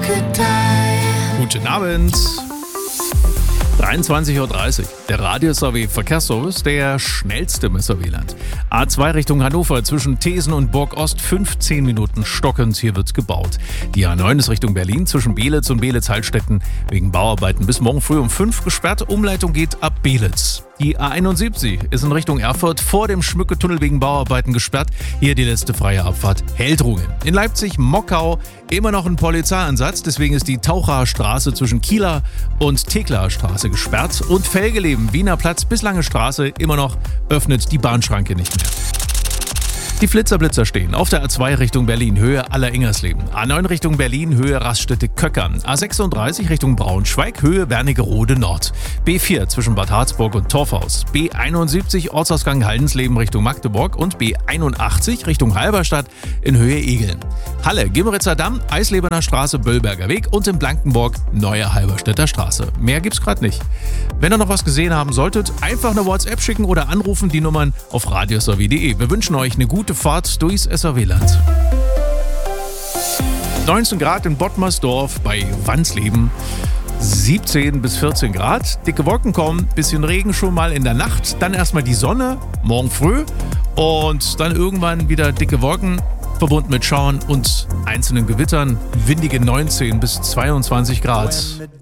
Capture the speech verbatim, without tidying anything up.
Guten Abend. dreiundzwanzig Uhr dreißig. Der Radius A W Verkehrsservice, der schnellste im S A W-Land. A zwei Richtung Hannover zwischen Thesen und Burg Ost, fünfzehn Minuten stockend, hier wird gebaut. Die A neun ist Richtung Berlin zwischen Beelitz und Beelitz-Hallstetten wegen Bauarbeiten bis morgen früh um fünf gesperrt. Umleitung geht ab Beelitz. Die A einundsiebzig ist in Richtung Erfurt vor dem Schmücke-Tunnel wegen Bauarbeiten gesperrt. Hier die letzte freie Abfahrt Heldrungen. In Leipzig-Mockau immer noch ein Polizeieinsatz, deswegen ist die Tauchaer Straße zwischen Kieler und Teklaer Straße gesperrt. Und Felgeleben, Wiener Platz bis Lange Straße immer noch, öffnet die Bahnschranke nicht mehr. Die Flitzerblitzer stehen auf der A zwei Richtung Berlin, Höhe Aller-Ingersleben. A neun Richtung Berlin, Höhe Raststätte-Köckern. A sechsunddreißig Richtung Braunschweig, Höhe Wernigerode Nord. B vier zwischen Bad Harzburg und Torfhaus. B einundsiebzig Ortsausgang Haldensleben Richtung Magdeburg und B einundachtzig Richtung Halberstadt in Höhe Egeln. Halle, Gimmeritzer Damm, Eislebener Straße, Böllberger Weg und in Blankenburg Neue Halberstädter Straße. Mehr gibt's gerade nicht. Wenn ihr noch was gesehen haben solltet, einfach eine WhatsApp schicken oder anrufen, die Nummern auf radius a w punkt de. Wir wünschen euch eine gute Fahrt durchs S A W-Land. neunzehn Grad in Bottmersdorf bei Wansleben. siebzehn bis vierzehn Grad. Dicke Wolken kommen, bisschen Regen schon mal in der Nacht. Dann erstmal die Sonne, morgen früh. Und dann irgendwann wieder dicke Wolken, verbunden mit Schauern und einzelnen Gewittern. Windige neunzehn bis zweiundzwanzig Grad.